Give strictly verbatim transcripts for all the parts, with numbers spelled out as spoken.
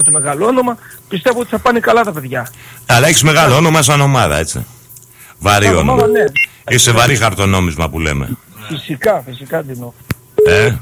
το μεγάλο όνομα, πιστεύω ότι θα πάνε καλά τα παιδιά. Αλλά έχεις μεγάλο όνομα σαν ομάδα, έτσι. Βαρύ Σαν όνομα. ομάδα, ναι. Είσαι βαρύ χαρτονόμισμα που λέμε. Φυσικά, φυσικά την εννοώ. Ε.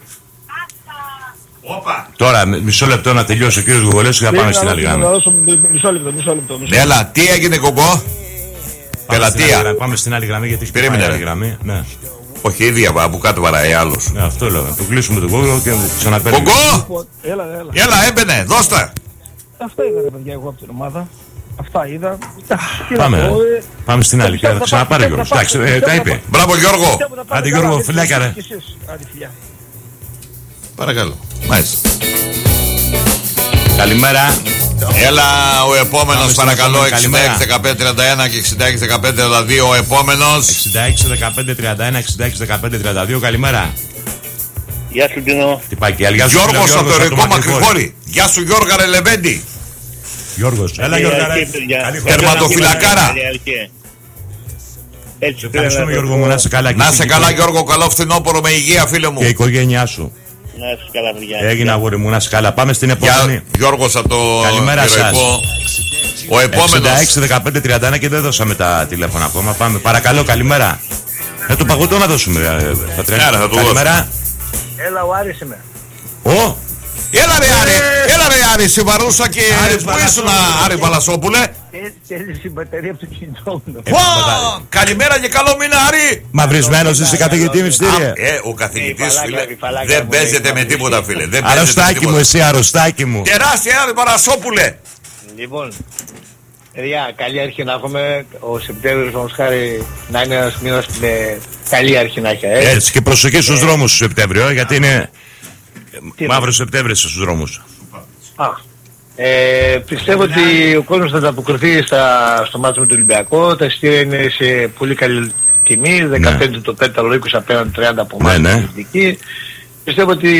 Τώρα, μισό λεπτό να τελειώσει ο κύριος Γουγολέος και θα πάμε στην άλλη γραμμή. Μισό λεπτό, μισό λεπτό. Έλα, τι έγινε κοκό? Πελατεία. Πάμε στην άλλη γραμμή γιατί έχει Περίμενε, άλλη ρε. γραμμή. Ναι. Όχι, ίδια από κάτω βαράει άλλος. Ναι, αυτό λέω. Του κλείσουμε τον κόκκινο και ξαναπαίρνουμε. Κοκό! Έλα, έλα. Έλα, έμπαινε, δώστα. Αυτά είδα, ρε παιδιά, εγώ από την ομάδα. Αυτά είδα. Τι να Πάμε, πω, ρε. ε, Πάμε στην άλλη. πιστεύω Θα θα ξαναπάρει ο πάω, Γιώργος. θα πάω, Εντάξει, ε, πιστεύω τα θα είπε. πάω. Μπράβο Γιώργο. Πιστεύω θα πάνε Άντε, καλά, Γιώργο, έτσι φιλάκια, ρε. και εσείς. Άντε, φιλιά. Παρακαλώ. Μάλιστα. Καλημέρα. Έλα ο επόμενος Πάμε στην παρακαλώ. επόμενη. εξήντα έξι δεκαπέντε τριάντα ένα και εξήντα έξι δεκαπέντε τριάντα δύο ο επόμενος. εξήντα έξι δεκαπέντε τριάντα ένα εξήντα έξι δεκαπέντε τριάντα δύο. Καλημέρα. Γεια σου Τινό. Τι πάει και άλλη. Γεια σου, Γιώργος φίλε, από το από Ρικό Μακρηγόρη. Γεια σου Γιώργα ρε Λεβέντη. Γιώργος. Έλα Γιώργο. Τερματοφυλακάρα. Έτσι Σε ευχαριστούμε Γιώργο μου, να είσαι καλά. Να σε καλά Γιώργο, καλό φθινόπωρο με υγεία φίλε μου. Και η οικογένειά σου. Να είσαι καλά παιδιά. Έγινε αγόρι μου, να είσαι καλά. Πάμε στην επόμενη. Γεια, Γιώργος από το Καλημέρα σας. Ηρωικό. Ο επόμενος. εξήντα έξι δεκαπέντε τριάντα ένα και δεν δώσαμε τα τηλέφωνα ακόμα. Πάμε. Παρακαλώ, καλημέρα. Ε, το παγωτό να δώσουμε, ε, Πατρέα. Άρα, θα το Καλημέρα. Έλα, ο Άρης είμαι. Ω, Έλα ρε Άρη, έλα ρε Άρη, Σιβαρούσα και πού ήσουν Άρη Παλασόπουλε. Τέλειωσε η μπαταρία από το κινητό μου. Πω, καλημέρα και καλό μήνα Άρη. μαυρισμένος είσαι καθηγητή μυστήρια. Ε, ο καθηγητής Ε, φίλε φαλάκα, φαλάκα δεν μου, παίζεται ε, με τίποτα φίλε. Δεν παίζεται με Αρρωστάκι μου, τίποτα. εσύ αρρωστάκι μου. Τεράστια Άρη Παλασόπουλε. Λοιπόν, παιδιά, καλή αρχή να έχουμε. Ο Σεπτέμβριος όμως χάρη να είναι ένας μήνας με καλή αρχή να έχει. Ε. Έτσι και προσοχή στους δρόμους του Σεπτέμβριο, ε, γιατί είναι Τι μαύρος Σεπτέμβριος στους δρόμους. Α, ε, πιστεύω ότι ο κόσμος θα ανταποκριθεί στα, στο μάτσο με τον Ολυμπιακό. Τα εισιτήρια είναι σε πολύ καλή τιμή. δεκαπέντε το πέταλο, είκοσι απέναντι τριάντα από εμάς. Ναι, ναι. Πιστεύω ότι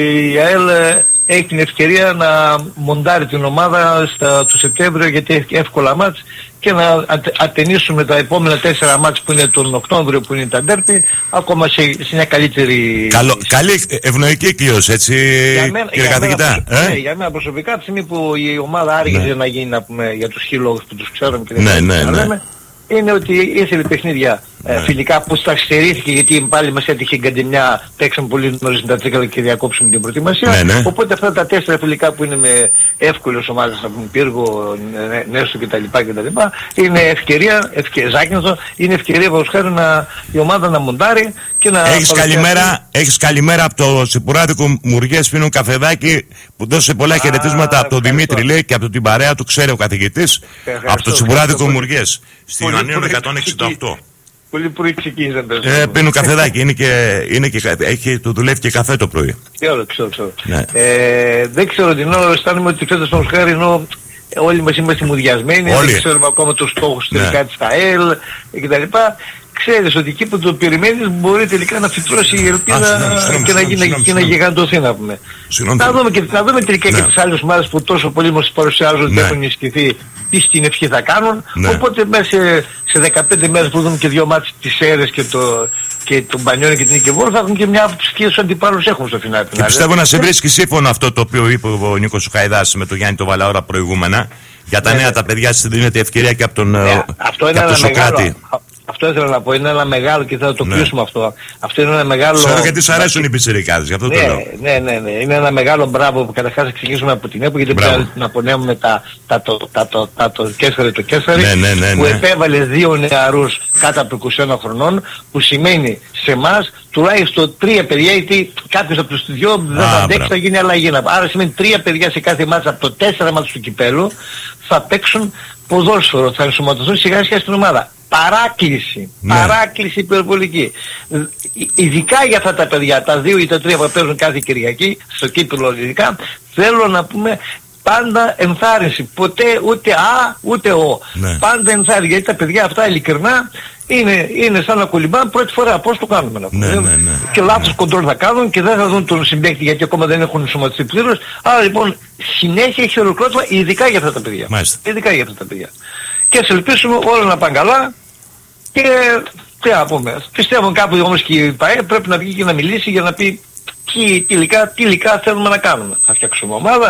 η ΑΕΛ έχει την ευκαιρία να μοντάρει την ομάδα στα, το Σεπτέμβριο, γιατί έχει εύκολα μάτς, και να ατε, ατενίσουμε τα επόμενα τέσσερα μάτς που είναι τον Οκτώβριο, που είναι τα ντέρπι, ακόμα σε, σε μια καλύτερη... Καλό, καλή ευνοϊκή κλήρωση, έτσι κύριε καθηγητά. Ναι, Ε? για μένα προσωπικά, από τη στιγμή που η ομάδα άργησε Ναι. να γίνει, να πούμε, για τους χίλιους που τους ξέρουμε και δεν Ναι, θέλουμε ναι, να ναι. λέμε, είναι ότι ήθελε παιχνίδια ε, Ναι. φιλικά που σταξιτερήθηκε, γιατί πάλι μας έτυχε γκαντεμιά, παίξαμε πολύ νωρίς με τα τρίκαλα και διακόψαμε την προετοιμασία. Ναι, ναι. Οπότε αυτά τα τέσσερα φιλικά που είναι με εύκολες ομάδες, να πούμε Πύργο, Νέστο κτλ. κτλ. Είναι ευκαιρία, ευκαι, Ζάκυνθο, είναι ευκαιρία προς χάρη να, η ομάδα να μοντάρει και να... Έχεις παρουσιάσει- καλημέρα, έχεις καλημέρα από το Σιπουράδικο Μουργές πίνουν καφεδάκι που δώσε πολλά χαιρετίσματα από τον ευχαριστώ. Δημήτρη, λέει, και από την παρέα του, ξέρει ο καθηγητής, Ευχαριστώ, από το Σιπουράδικο ευχαριστώ. Μουργές στη Πολύ Ιωαννίνων πολύ εκατόν εξήντα οκτώ. Πολύ πρωί ξεκίνησαν. Ε, πίνουν καφεδάκι, είναι και, είναι και, έχει, του δουλεύει και καφέ το πρωί. Ξέρω, ξέρω, ξέρω. Ναι. Ε, δεν ξέρω την ώρα, αισθάνομαι ότι φέτος όμως χάρη, ενώ όλοι μας είμαστε μουδιασμένοι, Όλοι. δεν ξέρουμε ακόμα τους στόχους Ναι. τελικά της ΑΕΛ κτλ. Ξέρεις ότι εκεί που το περιμένεις μπορεί τελικά να φυτρώσει η ελπίδα Α, συγγνώμη, συγγνώμη, και να, συγγνώμη, γίνει, συγγνώμη, και να συγγνώμη. γιγαντωθεί, να πούμε. Συγγνώμη. Να δούμε, και, να δούμε τελικά Ναι. και τις άλλες ομάδες που τόσο πολύ μας παρουσιάζουν ότι Ναι. έχουν ισχυθεί, τι στην ευχή θα κάνουν. Ναι. Οπότε μέσα σε, σε δεκαπέντε μέρες που δούμε και δύο μάτς της ΕΡΕΣ και το, και τον Μπανιόνι και την Νικεβόρο, θα έχουν και μια άποψη και στους αντιπάλους έχουν στο φινάλι. Και πιστεύω να σε βρίσκει σύμφωνο αυτό το οποίο είπε ο Νίκος Σουχαϊδάς με τον Γιάννη τον Βαλαώρα προηγούμενα. Για τα Ναι, νέα ναι. τα παιδιά στη δίνεται ευκαιρία και από τον, Ναι, ε, αυτό και είναι από τον ένα Σοκράτη. μεγάλο. α- Αυτό ήθελα να πω, είναι ένα μεγάλο, και θα το Ναι. κλείσουμε αυτό. Αυτό είναι ένα μεγάλο... Ξέρω γιατί σ' αρέσουν οι πιτσιρικάδες, γι' αυτό το λέω. Ναι, ναι, ναι, ναι. Είναι ένα μεγάλο μπράβο που καταρχάς θα ξεκινήσουμε από την ΕΠΟ, γιατί Μπράβο. πρέπει να απονέμουμε τα, τα, το, τα, το, τα, το Κέσσαρι το Κέσσαρι, Ναι, ναι, ναι, που ναι. επέβαλε δύο νεαρούς κάτω από είκοσι ένα χρονών, που σημαίνει σε εμάς τουλάχιστον τρία παιδιά, γιατί κάποιος από τους δυο δεν Α, θα αντέξει, μπράβο. θα γίνει αλλαγή. Άρα σημαίνει τρία παιδιά σε κάθε μάτς από το τέσσερα μάτς του κυπέλου θα παίξουν ποδόσφαιρο, θα ενσωματωθούν σιγά σιγά στην ομάδα. Παράκληση, Ναι. παράκληση υπερβολική. Ε, ειδικά για αυτά τα παιδιά, τα δύο ή τα τρία που παίζουν κάθε Κυριακή, στο κύπελλο ειδικά, θέλω να πούμε πάντα ενθάρρυνση. Ποτέ ούτε α, ούτε ο. Ναι. Πάντα ενθάρρυνση, γιατί τα παιδιά αυτά ειλικρινά είναι, είναι σαν να κολυμπάνε πρώτη φορά. Πώς το κάνουμε να πούμε. Ναι, ναι, ναι. Και λάθος κοντρόλ θα κάνουν και δεν θα δουν τον συμπαίκτη, γιατί ακόμα δεν έχουν ενσωματωθεί πλήρως. Άρα λοιπόν συνέχεια χειροκρότημα, ειδικά για αυτά τα παιδιά. Μάλιστα. Ειδικά για αυτά τα παιδιά. Και ας ελπίσουμε όλα να πάνε καλά και τι να πούμε. Πιστεύω κάπου όμως και η ΠΑΕ πρέπει να βγει και να μιλήσει για να πει τι, τι, υλικά, τι υλικά θέλουμε να κάνουμε. Θα φτιάξουμε ομάδα,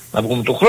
να βγούμε του χρόνου.